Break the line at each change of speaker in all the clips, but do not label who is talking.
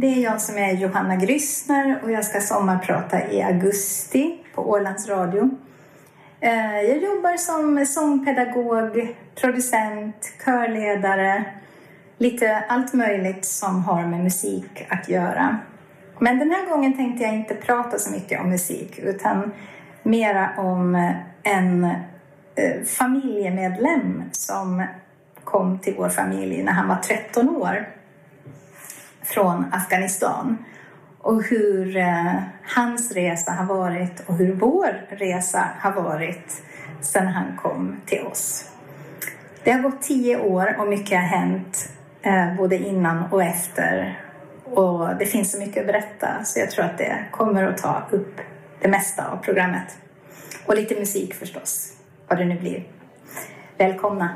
Det är jag som är Johanna Grissner och jag ska sommarprata i augusti på Ålands Radio. Jag jobbar som sångpedagog, producent, körledare, lite allt möjligt som har med musik att göra. Men den här gången tänkte jag inte prata så mycket om musik utan mera om en familjemedlem som kom till vår familj när han var 13 år från Afghanistan. Och hur hans resa har varit och hur vår resa har varit sedan han kom till oss. Det har gått 10 år och mycket har hänt både innan och efter. Och det finns så mycket att berätta så jag tror att det kommer att ta upp det mesta av programmet. Och lite musik förstås, vad det nu blir. Välkomna!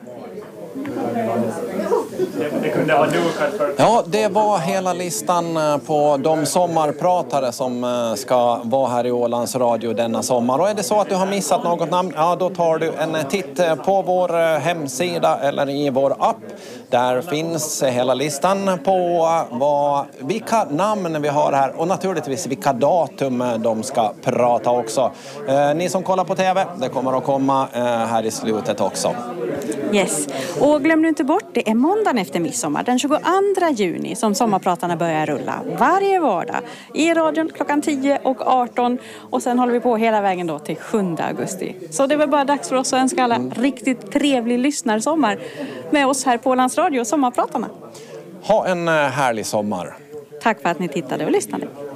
Det kunde ha dukat för.
Ja, det var hela listan på de sommarpratare som ska vara här i Ålands Radio denna sommar. Och är det så att du har missat något namn, ja då tar du en titt på vår hemsida eller i vår app. Där finns hela listan på vilka namn vi har här och naturligtvis vilka datum de ska prata också. Ni som kollar på TV, det kommer att komma här i slutet också.
Yes, och glöm nu inte bort, det är måndagen efter midsommar, den 22 juni som sommarpratarna börjar rulla varje vardag i radion klockan 10 och 18 och sen håller vi på hela vägen då till 7 augusti. Så det är väl bara dags för oss att önska alla riktigt trevlig lyssnarsommar med oss här på Ålands Radio, sommarpratarna.
Ha en härlig sommar.
Tack för att ni tittade och lyssnade.